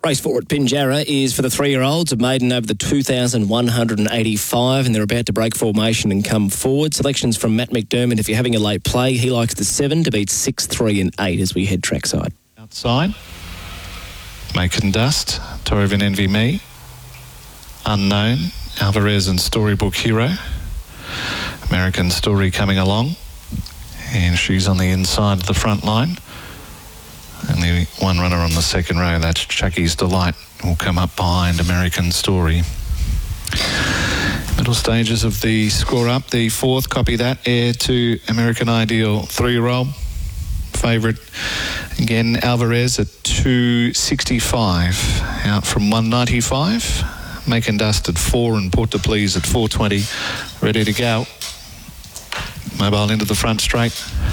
Race 4 at Pinjarra is for the 3-year-olds, a maiden over the 2,185, and they're about to break formation and come forward. Selections from Matt McDermott. If you're having a late play, he likes the 7 to beat 6, 3 and 8 as we head trackside. Outside, Making Dust, Torrivan Envy Me, Unknown, Alvarez and Storybook Hero. American Story coming along, and she's on the inside of the front line. Only one runner on the second row, that's Chucky's Delight, will come up behind American Story. Middle stages of the score up. The fourth, copy that, Heir to American Ideal, 3-year-old. Favourite, again, Alvarez at 265, out from 195. Making Dust at 4 and Port to Please at 420. Ready to go. Mobile into the front straight.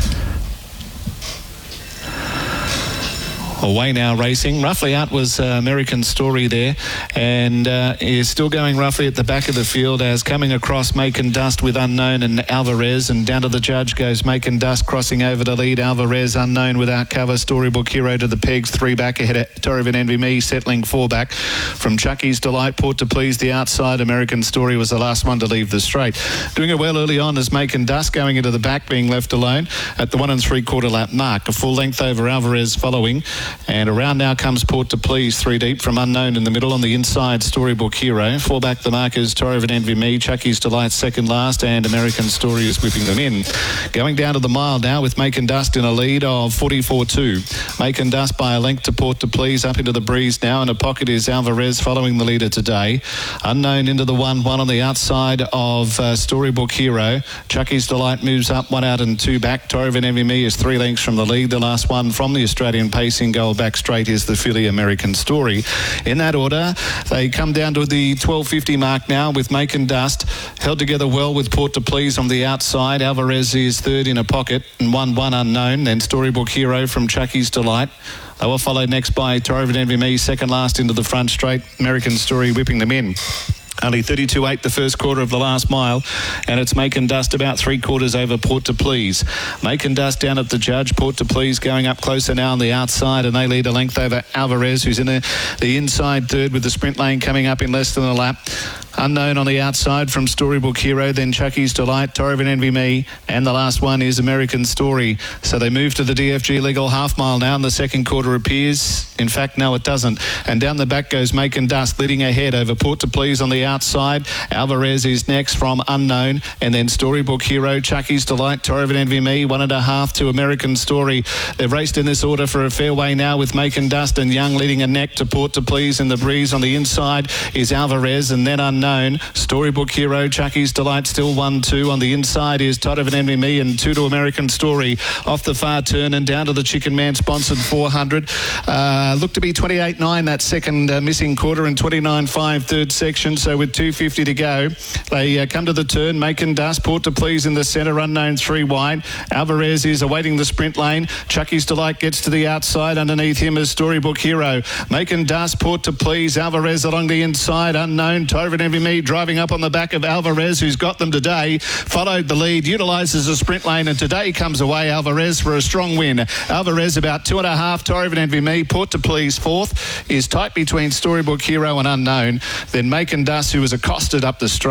Away now racing. Roughly out was American Story there, and is still going roughly at the back of the field as coming across Making Dust with Unknown and Alvarez, and down to the judge goes Making Dust crossing over to lead Alvarez. Unknown without cover. Storybook Hero to the pegs, 3 back ahead of Torrivan Envy Me, settling 4 back from Chucky's Delight. Port to Please the outside. American Story was the last one to leave the straight. Doing it well early on as Making Dust going into the back, being left alone at the 1 3/4 lap mark. A full length over Alvarez following. And around now comes Port to Please, 3 deep from Unknown in the middle. On the inside, Storybook Hero. 4 back the markers, Torrivan Envy Me, Chucky's Delight second last, and American Story is whipping them in. Going down to the mile now with Making Dust in a lead of 44.2. Making Dust by a length to Port to Please, up into the breeze now. In a pocket is Alvarez following the leader today. Unknown into the 1 on the outside of Storybook Hero. Chucky's Delight moves up, 1 out and 2 back. Torrivan Envy Me is 3 lengths from the lead. The last one from the Australian pacing goal back straight is the filly American Story. In that order, they come down to the 12.50 mark now with Making Dust held together well with Port to Please on the outside. Alvarez is 3rd in a pocket and 1 Unknown. Then Storybook Hero from Chucky's Delight. They were followed next by Torrivan Envy Me, second last into the front straight. American Story whipping them in. Only 32.8 the first quarter of the last mile, and it's Making Dust about 3/4 over Port to Please. Making Dust down at the judge. Port to Please going up closer now on the outside, and they lead a length over Alvarez, who's in the inside 3rd with the sprint lane coming up in less than a lap. Unknown on the outside from Storybook Hero, then Chucky's Delight, Torrivan Envy Me, and the last one is American Story. So they move to the DFG legal half mile now, and the second quarter appears. In fact, no, it doesn't. And down the back goes Making Dust, leading ahead over Port to Please on the outside. Alvarez is next from Unknown, and then Storybook Hero, Chucky's Delight, Torrivan Envy Me, 1.5 to American Story. They've raced in this order for a fair way now with Making Dust and Young leading a neck to Port to Please in the breeze. On the inside is Alvarez, and then Unknown. Storybook Hero, Chucky's Delight still 1-2. On the inside is Torrivan Envy Me and 2 to American Story. Off the far turn and down to the Chicken Man sponsored 400. Looked to be 28.9 that second missing quarter and 29.5 third section. So with 2.50 to go, they come to the turn. Making Dust, Port to Please in the centre, Unknown 3 wide. Alvarez is awaiting the sprint lane. Chucky's Delight gets to the outside. Underneath him is Storybook Hero. Making Dust, Port to Please. Alvarez along the inside. Unknown, Torrivan Envy Me driving up on the back of Alvarez, who's got them today. Followed the lead, utilises the sprint lane, and today comes away Alvarez for a strong win. Alvarez about 2.5. Torrivan Envy Me, Port to Please 4th, is tight between Storybook Hero and Unknown. Then Making Dust, who was accosted up the straight.